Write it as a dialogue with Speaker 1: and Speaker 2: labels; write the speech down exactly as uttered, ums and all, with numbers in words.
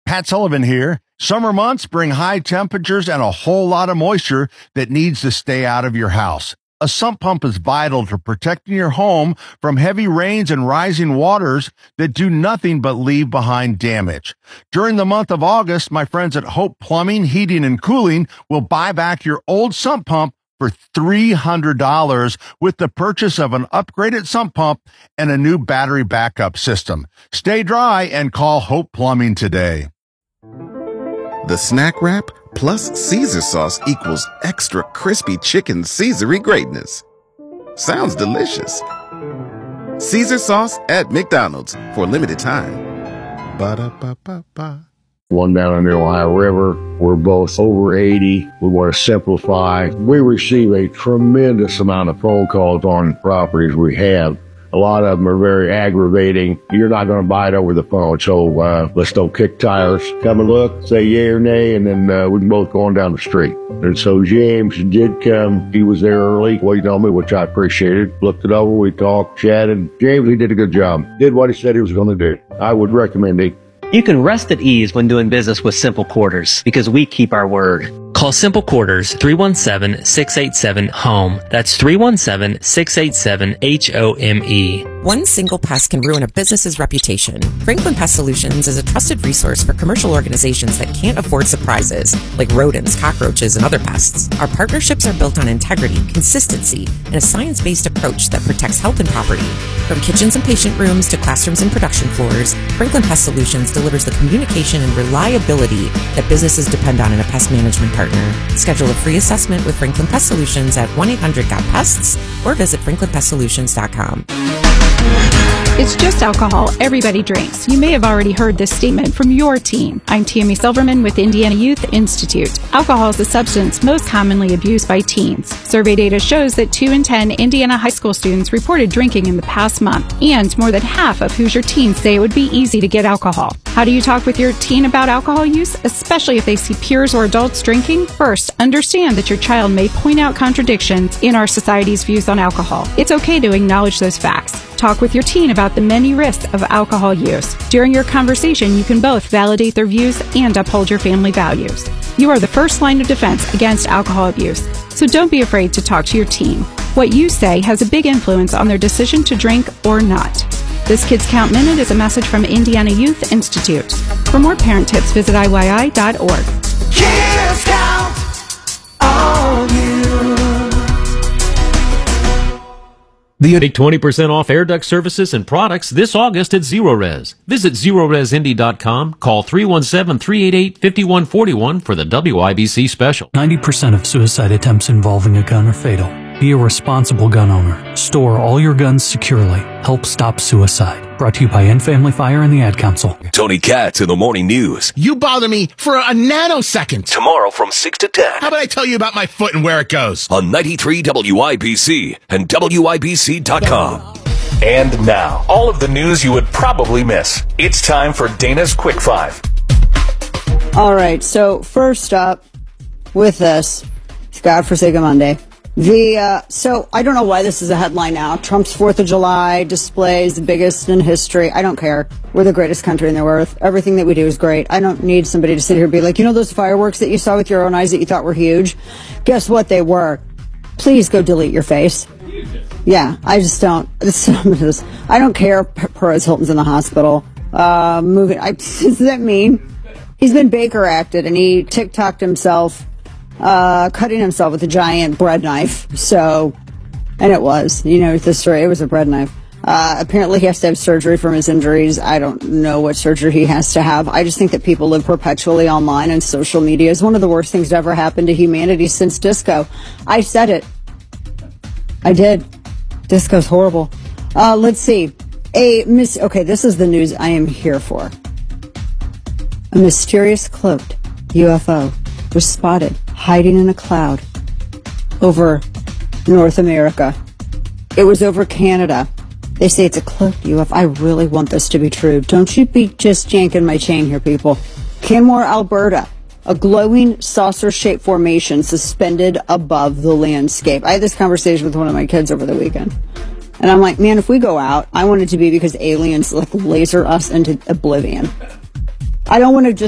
Speaker 1: Pat Sullivan here. Summer months bring high temperatures and a whole lot of moisture that needs to stay out of your house. A sump pump is vital to protecting your home from heavy rains and rising waters that do nothing but leave behind damage. During the month of August, my friends at Hope Plumbing, Heating, and Cooling will buy back your old sump pump for three hundred dollars with the purchase of an upgraded sump pump and a new battery backup system. Stay dry and call Hope Plumbing today.
Speaker 2: The snack wrap plus Caesar sauce equals extra crispy chicken Caesary greatness. Sounds delicious. Caesar sauce at McDonald's for a limited time. Ba-da-ba-ba-ba.
Speaker 3: One down on the Ohio River. We're both over eighty. We want to simplify. We receive a tremendous amount of phone calls on properties we have. A lot of them are very aggravating. You're not going to buy it over the phone, so uh, let's don't kick tires. Come and look, say yay or nay, and then uh, we can both go on down the street. And so James did come. He was there early, waiting on me, which I appreciated. Looked it over, we talked, chatted. James, he did a good job. Did what he said he was going to do. I would recommend it.
Speaker 4: You can rest at ease when doing business with Simple Quarters because we keep our word. Call Simple Quarters three one seven, six eight seven, HOME. That's three one seven, six eight seven, H O M E.
Speaker 5: One single pest can ruin a business's reputation. Franklin Pest Solutions is a trusted resource for commercial organizations that can't afford surprises, like rodents, cockroaches, and other pests. Our partnerships are built on integrity, consistency, and a science-based approach that protects health and property. From kitchens and patient rooms to classrooms and production floors, Franklin Pest Solutions delivers the communication and reliability that businesses depend on in a pest management partner. Schedule a free assessment with Franklin Pest Solutions at one eight hundred got pests or visit franklin pest solutions dot com.
Speaker 6: It's just alcohol. Everybody drinks. You may have already heard this statement from your teen. I'm Tammy Silverman with Indiana Youth Institute. Alcohol is the substance most commonly abused by teens. Survey data shows that two in ten Indiana high school students reported drinking in the past month, and more than half of Hoosier teens say it would be easy to get alcohol. How do you talk with your teen about alcohol use, especially if they see peers or adults drinking? First, understand that your child may point out contradictions in our society's views on alcohol. It's okay to acknowledge those facts. Talk with your teen about the many risks of alcohol use. During your conversation, you can both validate their views and uphold your family values. You are the first line of defense against alcohol abuse, so don't be afraid to talk to your teen. What you say has a big influence on their decision to drink or not. This Kids Count Minute is a message from Indiana Youth Institute. For more parent tips, visit I Y I dot org.
Speaker 7: Kids Count on you.
Speaker 8: The Take twenty percent off air duct services and products this August at ZeroRes. Visit zero res indy dot com. Call three one seven, three eight eight, five one four one for the W I B C special.
Speaker 9: ninety percent of suicide attempts involving a gun are fatal. Be a responsible gun owner. Store all your guns securely. Help stop suicide. Brought to you by End Family Fire and the Ad Council.
Speaker 10: Tony Katz in the Morning News.
Speaker 11: You bother me for a nanosecond.
Speaker 10: Tomorrow from six to ten.
Speaker 11: How about I tell you about my foot and where it goes?
Speaker 10: On ninety-three W I B C and W I B C dot com. And now, all of the news you would probably miss. It's time for Dana's Quick Five.
Speaker 12: All right, so first up with this, it's Godforsaken Monday. The uh, so I don't know why this is a headline now. Trump's fourth of July displays the biggest in history. I don't care. We're the greatest country in the world. Everything that we do is great. I don't need somebody to sit here and be like, you know those fireworks that you saw with your own eyes that you thought were huge? Guess what? They were. Please go delete your face. Yeah, I just don't. This, I don't care. Perez Hilton's in the hospital. Uh, moving. I, does that mean he's been Baker acted and he TikToked himself? Uh, cutting himself with a giant bread knife. So, and it was, you know, the story, it was a bread knife. Uh, apparently he has to have surgery from his injuries. I don't know what surgery he has to have. I just think that people live perpetually online, and social media is one of the worst things to ever happen to humanity since disco. I said it. I did. Disco's horrible. Uh, let's see. A miss, okay, this is the news I am here for. A mysterious cloaked U F O was spotted hiding in a cloud over North America. It was over Canada. They say it's a cloaked U F O. I really want this to be true. Don't you be just janking my chain here, people. Canmore, Alberta. A glowing saucer-shaped formation suspended above the landscape. I had this conversation with one of my kids over the weekend. And I'm like, man, if we go out, I want it to be because aliens like laser us into oblivion. I don't want to just